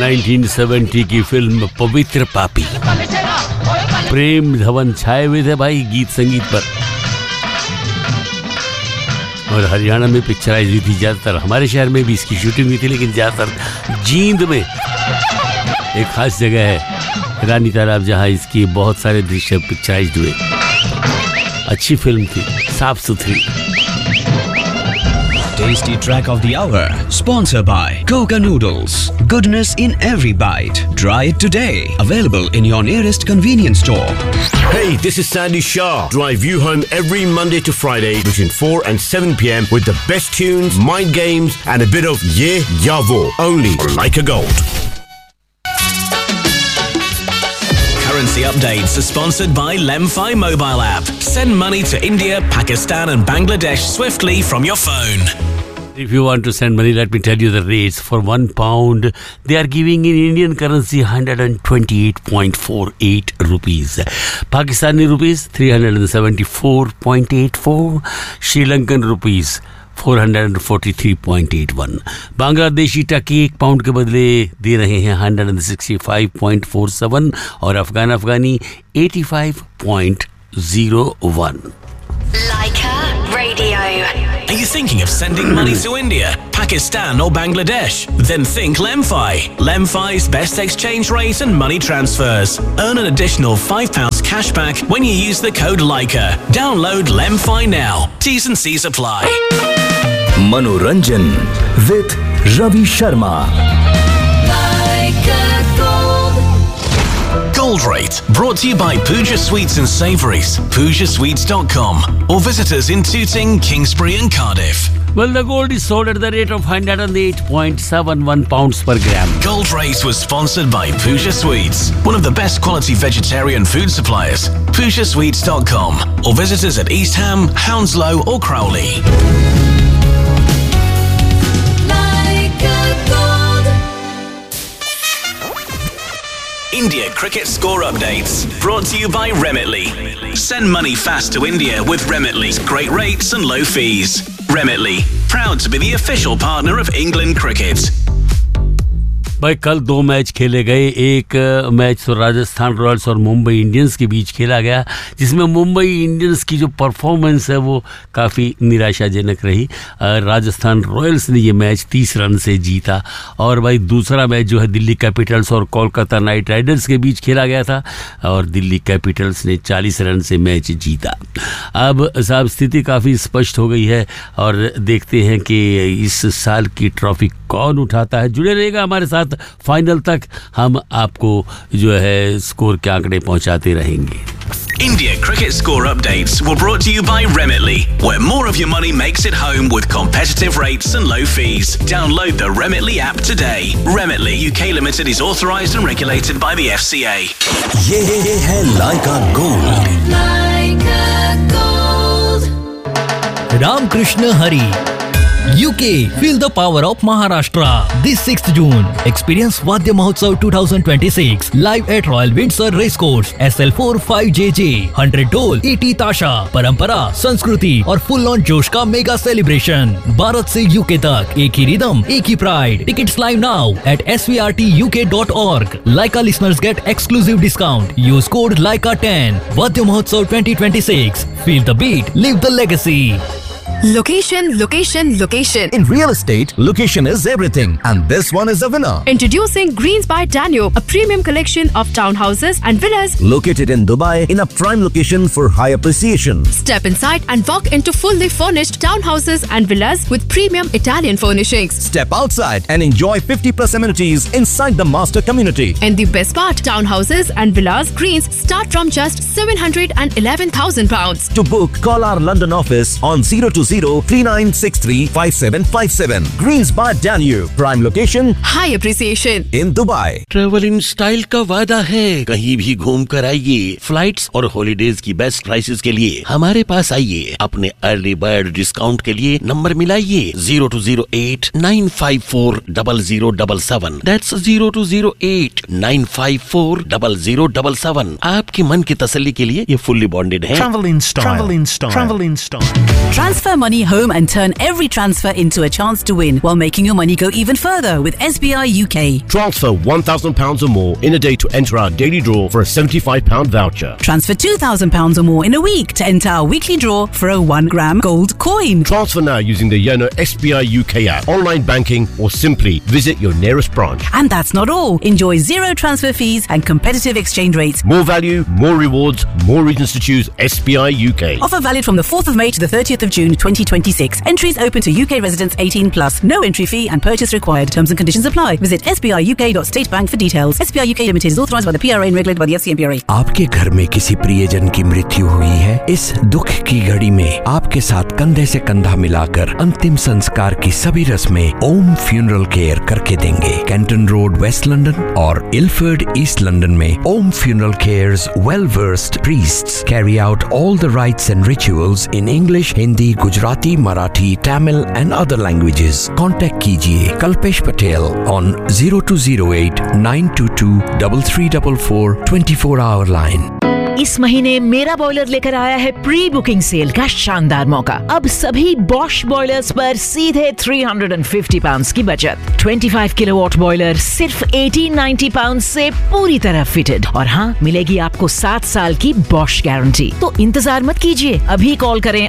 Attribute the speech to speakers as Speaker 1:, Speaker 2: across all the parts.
Speaker 1: 1970 की फिल्म पवित्र पापी। प्रेम धवन छाए हुए थे भाई गीत संगीत पर, और हरियाणा में पिक्चराइज हुई थी ज़्यादातर। हमारे शहर में भी इसकी शूटिंग हुई थी, लेकिन ज़्यादातर जींद में एक खास जगह है रानी तालाब, जहाँ इसकी बहुत सारे दृश्य पिक्चराइज हुए। अच्छी फिल्म थी, साफ सुथरी।
Speaker 2: Tasty track of the hour, sponsored by Coca Noodles. Goodness in every bite. Try it today. Available in your nearest convenience store.
Speaker 3: Hey, this is Sandy Shah. Drive you home every Monday to Friday between 4 and 7 p.m. with the best tunes, mind games, and a bit of Ye Yavo. Only on Leica Gold.
Speaker 4: Currency updates are sponsored by Lemfi mobile app. Send money to India, Pakistan and Bangladesh swiftly from your phone.
Speaker 1: If you want to send money, let me tell you the rates. For £1, they are giving in Indian currency 128.48 rupees. Pakistani rupees 374.84. Sri Lankan rupees 443.81. Bangladeshi टकी £1 के बदले दे रहे हैं 165.47 और अफगानी 85.01.
Speaker 5: Leica Radio.
Speaker 4: Are you thinking of sending money to India, Pakistan or Bangladesh? Then think Lemfi. Lemfi's best exchange rate and money transfers. Earn an additional £5 cashback when you use the code Leica. Download Lemfi now. T's and C's apply.
Speaker 6: Manoranjan with Ravi Sharma.
Speaker 4: Gold Rate, brought to you by Pooja Sweets and Savouries, PoojaSweets.com, or visit us in Tooting, Kingsbury and Cardiff.
Speaker 1: Well, the gold is sold at the rate of 108.71 pounds per gram.
Speaker 4: Gold Rate was sponsored by Pooja Sweets, one of the best quality vegetarian food suppliers. PoojaSweets.com, or visit us at East Ham, Hounslow or Crowley. India cricket score updates, brought to you by Remitly. Send money fast to India with Remitly's great rates and low fees. Remitly, proud to be the official partner of England Cricket.
Speaker 1: भाई कल 2 match खेले गए। एक match तो Rajasthan Royals और Mumbai Indians के बीच खेला गया, जिसमें मुंबई इंडियंस की जो परफॉर्मेंस है वो काफ़ी निराशाजनक रही। राजस्थान रॉयल्स ने ये मैच 30 रन से जीता। और भाई दूसरा मैच जो है दिल्ली कैपिटल्स और कोलकाता नाइट राइडर्स के बीच खेला गया था, और दिल्ली कैपिटल्स ने 40 रन से मैच जीता। अब साहब स्थिति काफ़ी स्पष्ट हो गई है, और देखते हैं कि इस साल की ट्रॉफी कौन उठाता है। जुड़े रहेगा हमारे साथ फाइनल तक, हम आपको जो है स्कोर के आंकड़े पहुंचाते रहेंगे।
Speaker 4: India cricket score updates were brought to you by Remitly, where more of your money makes it home with competitive rates and low fees. Download the Remitly app today. Remitly UK Limited is authorised and regulated by the FCA.
Speaker 6: ये है Leica Gold.
Speaker 5: Leica Gold.
Speaker 7: Ramkrishna Hari. UK, feel the power of Maharashtra. This 6th June, experience Vadya Mahotsav 2026 live at Royal Windsor Racecourse, SL4 5JJ, 100 ढोल, 80 ताशा, परंपरा, संस्कृति और full on जोश का mega celebration. Bharat से यूके तक एक ही रिदम, एक ही pride. Tickets live now at svrtuk.org. Leica listeners get exclusive discount. Use code Leica10. Vadya Mahotsav 2026. Feel the beat, live the legacy.
Speaker 8: Location, location, location.
Speaker 6: In real estate, location is everything, and this one is a winner.
Speaker 8: Introducing Greens by Danube, a premium collection of townhouses and villas
Speaker 6: Located in Dubai in a prime location for high appreciation.
Speaker 8: Step inside and walk into fully furnished townhouses and villas with premium Italian furnishings.
Speaker 6: Step outside and enjoy 50+ amenities inside the master community.
Speaker 8: And the best part, townhouses and villas Greens start from just £711,000.
Speaker 6: To book, call our London office on 020-3963-5757. Greens by Danube, prime location,
Speaker 8: High appreciation.
Speaker 6: in Dubai.
Speaker 9: Travel in style का वादा है, कहीं भी घूम कर आइए। Flights और holidays की बेस्ट प्राइसेस के लिए हमारे पास आइए। अपने अर्ली बर्ड डिस्काउंट के लिए नंबर मिलाइए 0208-954-0077। That's 0208-954-0077। आपके मन की तसल्ली के लिए ये फुल्ली बॉन्डेड है।
Speaker 2: Travel in style. Travel in style. Travel in style.
Speaker 8: Transfer
Speaker 10: your money home and turn every transfer into a chance to win while making your money go even further with SBI UK.
Speaker 3: Transfer £1,000 or more in a day to enter our daily draw for a £75 voucher.
Speaker 10: Transfer £2,000 or more in a week to enter our weekly draw for a 1 gram gold coin.
Speaker 3: Transfer now using the Yono SBI UK app, online banking, or simply visit your nearest branch.
Speaker 10: And that's not all. Enjoy zero transfer fees and competitive exchange rates.
Speaker 3: More value, more rewards, more reasons to choose SBI UK.
Speaker 10: Offer valid from the 4th of May to the 30th of June 2026. Entries open to UK residents 18 plus. No entry fee and purchase required. Terms and conditions apply. Visit sbiuk.statebank for details. SBI UK Limited is authorised by the PRA and regulated by the FCMPRA.
Speaker 11: आपके घर में किसी प्रियजन की मृत्यु हुई है? इस दुख की घड़ी में आपके साथ कंधे से कंधा मिलाकर अंतिम संस्कार की सभी रस्में ओम फ्यूनरल केयर करके देंगे। कैंटन रोड, वेस्ट लंदन और इलफर्ड, ईस्ट लंदन में ओम funeral cares well-versed priests carry out all the rites and rituals in English, Hindi, Gujarati, Marathi, Tamil and other languages. Contact कीजिए Kalpesh Patel on 0208 922 3344 24-hour line.
Speaker 12: इस महीने मेरा boiler लेकर आया है pre booking cell का शानदार मौका। अब सभी बॉश बॉयलर्स पर सीधे £350 की बचत। 25 किलोवाट बॉयलर सिर्फ £1890 से पूरी तरह फिटेड। और हाँ, मिलेगी आपको 7 साल की बॉश गारंटी। तो इंतजार मत कीजिए, अभी कॉल करें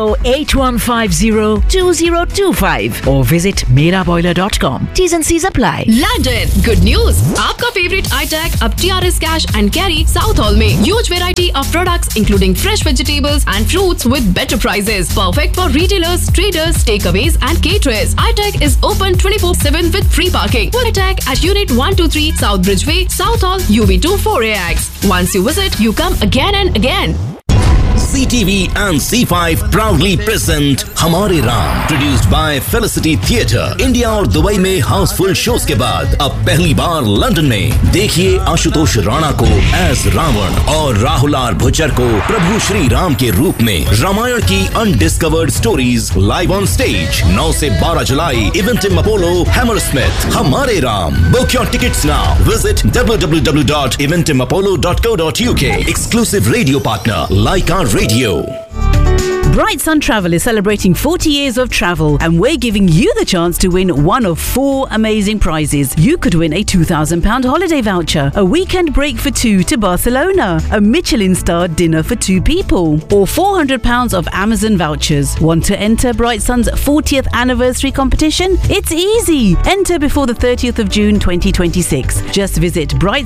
Speaker 12: 020-8150-2025 और visit meraboiler.com. T's and C's apply.
Speaker 8: London, good news! आपका फेवरेट iTech अब TRS Cash and Carry South Hall में huge variety of products including fresh vegetables and fruits with better prices. Perfect for retailers, traders, takeaways and caterers. iTech is open 24/7 with free parking. iTech at Unit 123 South Bridgeway, South Hall, UB2 4AX. Once you visit, you come again and again.
Speaker 13: CTV and C5 proudly present हमारे Ram, produced by Felicity Theatre. India और Dubai में Housefull shows के बाद अब पहली बार London में देखिए आशुतोष राणा को एज रावण और राहुल आर भुच्चर को प्रभु श्री राम के रूप में। रामायण की undiscovered stories live on stage 9 से 12 जुलाई इवेंटिम अपोलो हैमरस्मिथ। हमारे Ram, book your tickets now. Visit www.eventimapollo.co.uk. Exclusive radio partner Laika Radio.
Speaker 10: Bright Sun Travel is celebrating 40 years of travel and we're giving you the chance to win one of 4 amazing prizes. You could win a £2,000 holiday voucher, a weekend break for 2 to Barcelona, a Michelin-starred dinner for 2 people, or £400 of Amazon vouchers. Want to enter Bright Sun's 40th anniversary competition? It's easy. Enter before the 30th of June 2026. Just visit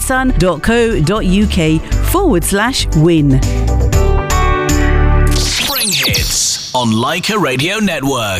Speaker 10: brightsun.co.uk/win.
Speaker 4: Hits on Leica Radio Network.